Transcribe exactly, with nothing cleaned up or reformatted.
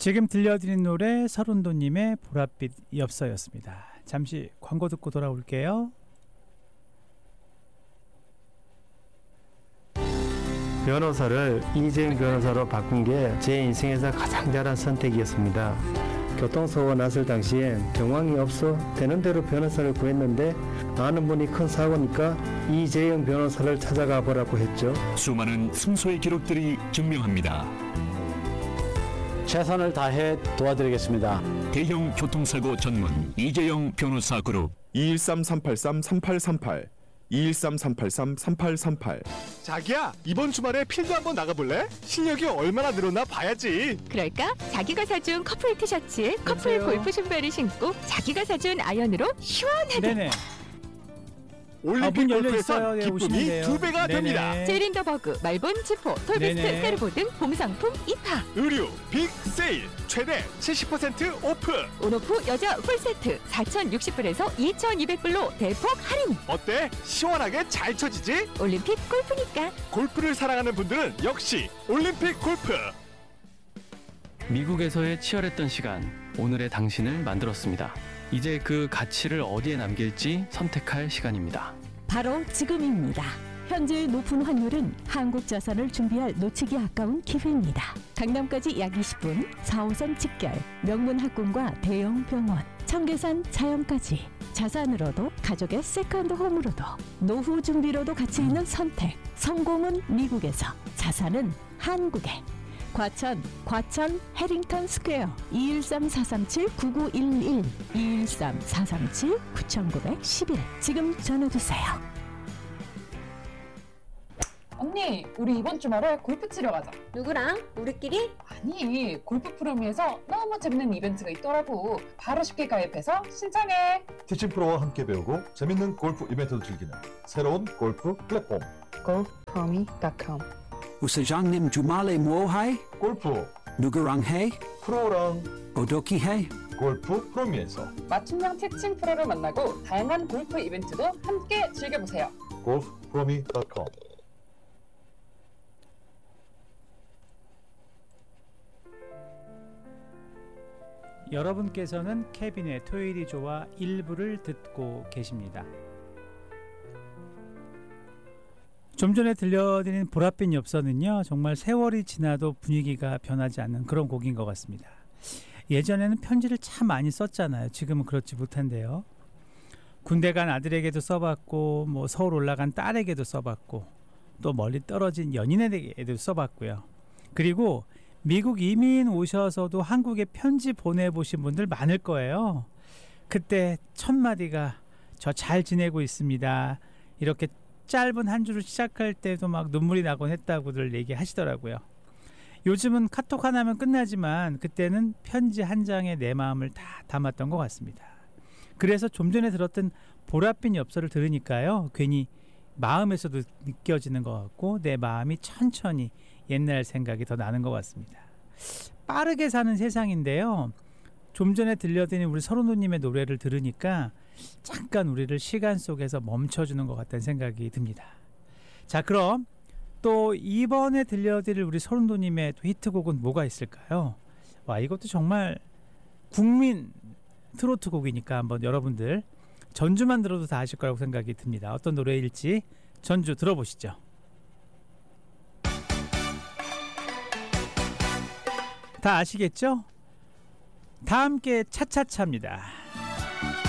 지금 들려드린 노래 서른도님의 보랏빛 엽서였습니다. 잠시 광고 듣고 돌아올게요. 변호사를 이재용 변호사로 바꾼 게 제 인생에서 가장 잘한 선택이었습니다. 교통사고가 났을 당시엔 정황이 없어 되는 대로 변호사를 구했는데 아는 분이 큰 사고니까 이재용 변호사를 찾아가 보라고 했죠. 수많은 승소의 기록들이 증명합니다. 최선을 다해 도와드리겠습니다. 대형 교통사고 전문 이재용 변호사 그룹 이일삼 삼팔삼 삼팔삼팔 이일삼 삼팔삼 삼팔삼팔. 자기야, 이번 주말에 필드 한번 나가볼래? 실력이 얼마나 늘었나 봐야지. 그럴까? 자기가 사준 커플 티셔츠에 커플 여보세요? 골프 신발을 신고 자기가 사준 아이언으로 시원하게 네네. 아, 올림픽 문 열려 있어요. 골프에선 네, 기쁨이 오시면 돼요. 두 배가 네네. 됩니다. 제린더버그, 말본 지포, 톨비스트, 네네. 세르보 등 봄상품 입하. 의류 빅 세일 최대 칠십 퍼센트 오프. 온오프 여자 풀세트 사천육십 불에서 이천이백 불로 대폭 할인. 어때? 시원하게 잘 쳐지지? 올림픽 골프니까. 골프를 사랑하는 분들은 역시 올림픽 골프. 미국에서의 치열했던 시간, 오늘의 당신을 만들었습니다. 이제 그 가치를 어디에 남길지 선택할 시간입니다. 바로 지금입니다. 현재 높은 환율은 한국 자산을 준비할 놓치기 아까운 기회입니다. 강남까지 약 이십 분, 사 호선 직결, 명문 학군과 대형 병원, 청계산 자연까지 자산으로도 가족의 세컨드 홈으로도 노후 준비로도 가치 있는 선택. 성공은 미국에서, 자산은 한국에. 과천, 과천 해링턴 스퀘어 이일삼 사삼칠 구구일일 이일삼 사삼칠 구구일일 지금 전화주세요. 언니, 우리 이번 주말에 골프 치러 가자. 누구랑? 우리끼리? 아니, 골프 프로미에서 너무 재밌는 이벤트가 있더라고. 바로 쉽게 가입해서 신청해. 티칭 프로와 함께 배우고 재밌는 골프 이벤트도 즐기는 새로운 골프 플랫폼 골프 프로미 닷컴. 우사장님 주말에 뭐 해? 골프. 누구랑 해? 프로랑. 어떻게 해? 골프 프로미에서 맞춤형 티칭 프로를 만나고 다양한 골프 이벤트도 함께 즐겨보세요. 골프 프로미 닷컴. 여러분께서는 케빈의 토요일이 좋아 일부를 듣고 계십니다. 좀 전에 들려드린 보랏빛 엽서는요, 정말 세월이 지나도 분위기가 변하지 않는 그런 곡인 것 같습니다. 예전에는 편지를 참 많이 썼잖아요. 지금은 그렇지 못한데요. 군대 간 아들에게도 써봤고, 뭐 서울 올라간 딸에게도 써봤고, 또 멀리 떨어진 연인에게도 써봤고요. 그리고 미국 이민 오셔서도 한국에 편지 보내보신 분들 많을 거예요. 그때 첫 마디가 저 잘 지내고 있습니다. 이렇게 짧은 한 줄을 시작할 때도 막 눈물이 나곤 했다고들 얘기하시더라고요. 요즘은 카톡 하나면 끝나지만 그때는 편지 한 장에 내 마음을 다 담았던 것 같습니다. 그래서 좀 전에 들었던 보랏빛 엽서를 들으니까요, 괜히 마음에서도 느껴지는 것 같고 내 마음이 천천히 옛날 생각이 더 나는 것 같습니다. 빠르게 사는 세상인데요, 좀 전에 들려드린 우리 서른도님의 노래를 들으니까 잠깐 우리를 시간 속에서 멈춰주는 것 같다는 생각이 듭니다. 자, 그럼 또 이번에 들려드릴 우리 서른도님의 또 히트곡은 뭐가 있을까요? 와, 이것도 정말 국민 트로트 곡이니까 한번 여러분들 전주만 들어도 다 아실 거라고 생각이 듭니다. 어떤 노래일지 전주 들어보시죠. 다 아시겠죠? 다 함께 차차차입니다.